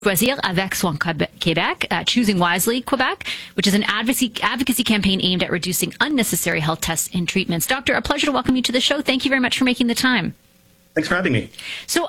Choisir avec Soin Québec, Choosing Wisely Quebec, which is an advocacy campaign aimed at reducing unnecessary health tests and treatments. Doctor, a pleasure to welcome you to the show. Thank you very much for making the time. Thanks for having me. So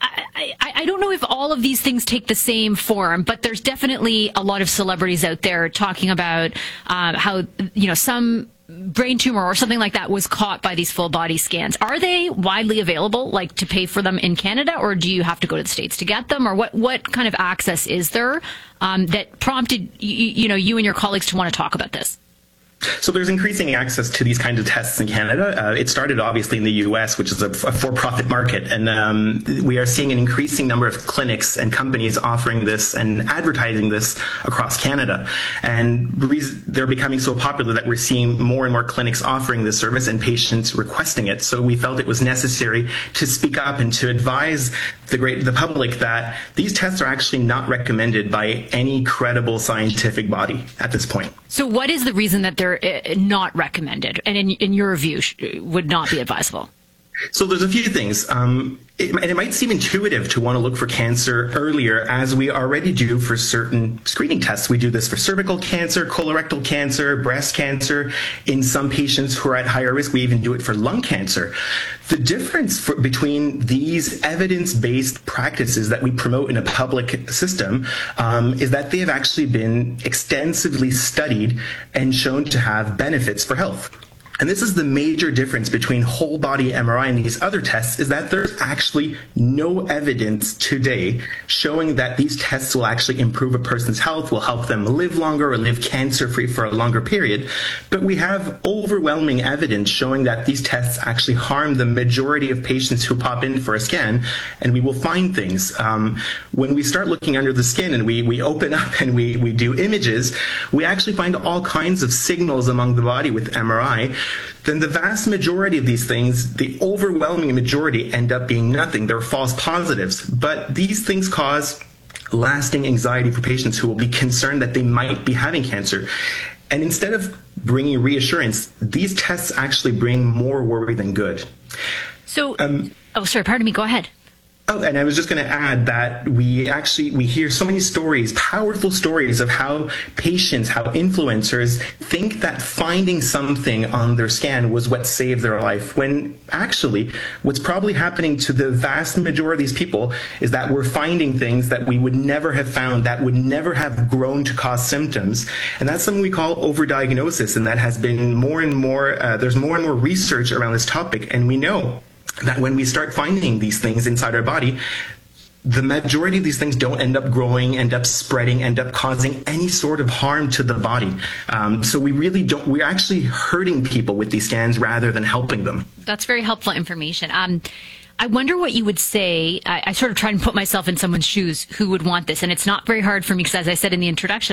I don't know if all of these things take the same form, but there's definitely a lot of celebrities out there talking about how, some brain tumor or something like that was caught by these full body scans. Are they widely available, like to pay for them in Canada, or do you have to go to the States to get them? Or what kind of access is there that prompted you and your colleagues to want to talk about this? So there's increasing access to these kinds of tests in Canada. It started obviously in the U.S., which is a for-profit market, and we are seeing an increasing number of clinics and companies offering this and advertising this across Canada. And they're becoming so popular that we're seeing more and more clinics offering this service and patients requesting it. So we felt it was necessary to speak up and to advise the public that these tests are actually not recommended by any credible scientific body at this point. So what is the reason that they're not recommended and in your view would not be advisable? So there's a few things. It might seem intuitive to want to look for cancer earlier, as we already do for certain screening tests. We do this for cervical cancer, colorectal cancer, breast cancer. In some patients who are at higher risk, we even do it for lung cancer. The difference between these evidence-based practices that we promote in a public system is that they have actually been extensively studied and shown to have benefits for health. And this is the major difference between whole body MRI and these other tests, is that there's actually no evidence today showing that these tests will actually improve a person's health, will help them live longer or live cancer-free for a longer period. But we have overwhelming evidence showing that these tests actually harm the majority of patients who pop in for a scan, and we will find things. When we start looking under the skin and we open up and we do images, we actually find all kinds of signals among the body with MRI. Then the vast majority of these things, the overwhelming majority, end up being nothing. They're false positives. But these things cause lasting anxiety for patients who will be concerned that they might be having cancer. And instead of bringing reassurance, these tests actually bring more worry than good. So, pardon me, go ahead. Oh, and I was just going to add that we hear so many stories, powerful stories of how patients, how influencers think that finding something on their scan was what saved their life, when actually what's probably happening to the vast majority of these people is that we're finding things that we would never have found, that would never have grown to cause symptoms. And that's something we call overdiagnosis, and that has been more and more, there's more and more research around this topic, and we know that when we start finding these things inside our body, the majority of these things don't end up growing, end up spreading, end up causing any sort of harm to the body. So we're actually hurting people with these scans rather than helping them. That's very helpful information. I wonder what you would say. I sort of try and put myself in someone's shoes who would want this. And it's not very hard for me because, as I said in the introduction,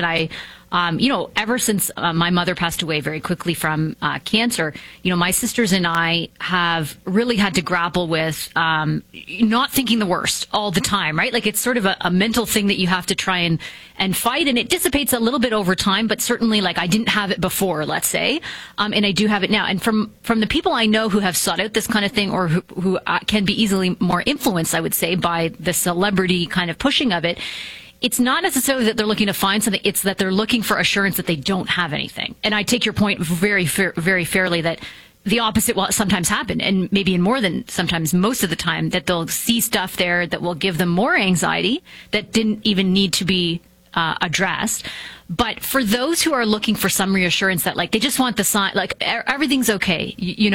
ever since my mother passed away very quickly from cancer, my sisters and I have really had to grapple with not thinking the worst all the time, right? Like, it's sort of a mental thing that you have to try and fight, and it dissipates a little bit over time, but certainly, like, I didn't have it before, let's say, and I do have it now. And from the people I know who have sought out this kind of thing, or who can be easily more influenced, I would say, by the celebrity kind of pushing of it, it's not necessarily that they're looking to find something, it's that they're looking for assurance that they don't have anything. And I take your point very fairly that the opposite will sometimes happen, and maybe in more than sometimes most of the time, that they'll see stuff there that will give them more anxiety that didn't even need to be addressed. But for those who are looking for some reassurance that, like, they just want the sign, like, everything's okay,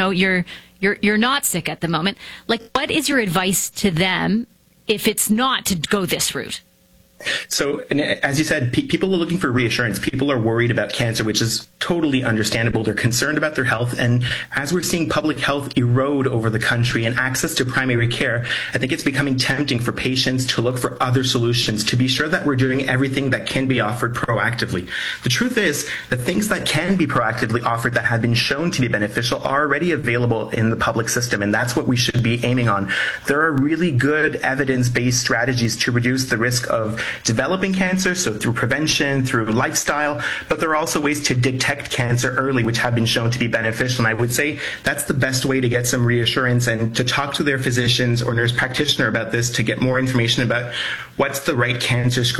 you're not sick at the moment, like, what is your advice to them if it's not to go this route? So, and as you said, people are looking for reassurance. People are worried about cancer, which is totally understandable. They're concerned about their health. And as we're seeing public health erode over the country and access to primary care, I think it's becoming tempting for patients to look for other solutions, to be sure that we're doing everything that can be offered proactively. The truth is, the things that can be proactively offered that have been shown to be beneficial are already available in the public system, and that's what we should be aiming on. There are really good evidence-based strategies to reduce the risk of developing cancer, so through prevention, through lifestyle, but there are also ways to detect detect cancer early, which have been shown to be beneficial. And I would say that's the best way to get some reassurance and to talk to their physicians or nurse practitioner about this to get more information about what's the right cancer screening